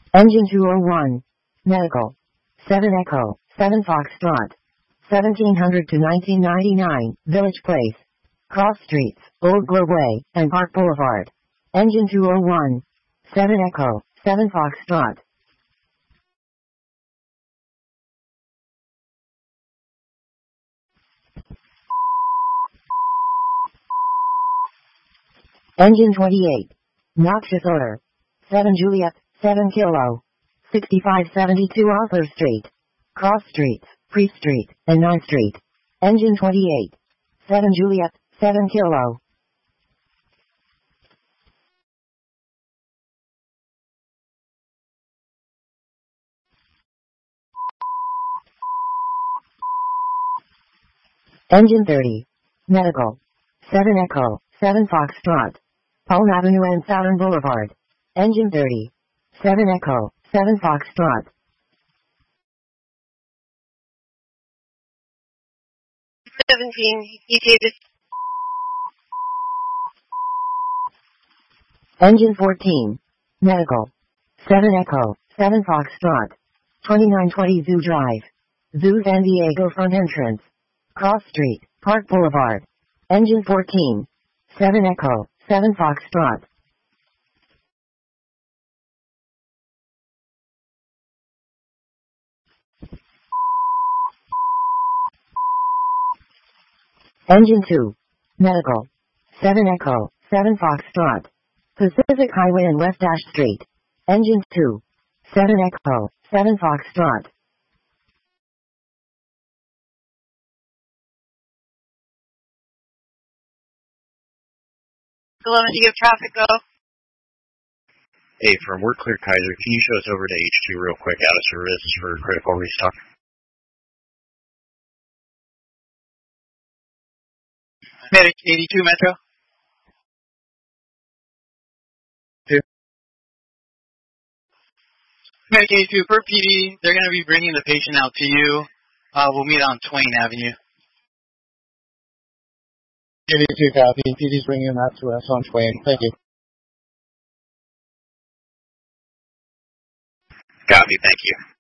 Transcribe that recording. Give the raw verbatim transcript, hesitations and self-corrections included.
Engine two oh one. Medical. seven Echo, seven Foxtrot. seventeen hundred to nineteen ninety-nine, Village Place. Cross Streets, Old Globe Way, and Park Boulevard. Engine two oh one. seven Echo, seven Foxtrot. Engine twenty-eight. Noxious odor. seven Juliet, seven Kilo. sixty-five seventy-two Arthur Street. Cross Streets, Priest Street, and ninth Street. Engine twenty-eight. seven Juliet, seven Kilo. Engine thirty. Medical. seven Echo, seven Foxtrot. Palm Avenue and Southern Boulevard. Engine thirty. seven Echo, seven Foxtrot. seventeen, E T A. Engine fourteen. Medical. seven Echo, seven Foxtrot. twenty-nine twenty Zoo Drive. Zoo San Diego front entrance. Cross Street, Park Boulevard. Engine fourteen. seven Echo, seven Foxtrot. Engine two. Medical. seven Echo, seven Foxtrot. Pacific Highway and West Ash Street. Engine two. seven Echo, seven Foxtrot. eleven, do you have traffic go? Hey, from We're Clear Kaiser, can you show us over to H two real quick out of service for critical restock? Medic eighty-two Metro. Two. Medic eighty-two, per P D, they're going to be bringing the patient out to you. Uh, we'll meet on Twain Avenue. eighty-two copy. P D's bringing that to us on Twain. Thank you. Copy, thank you.